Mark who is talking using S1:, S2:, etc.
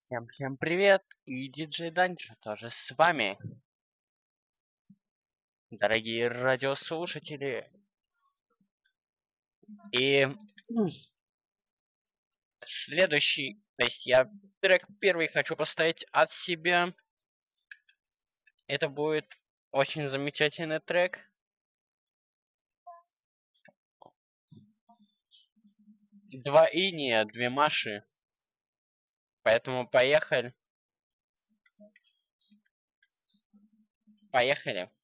S1: Всем привет! И диджей Данчо тоже с вами. Дорогие радиослушатели. И следующий, то есть я трек первый хочу поставить от себя. Это будет очень замечательный трек. Два иния, две Маши. Поэтому поехали. Поехали.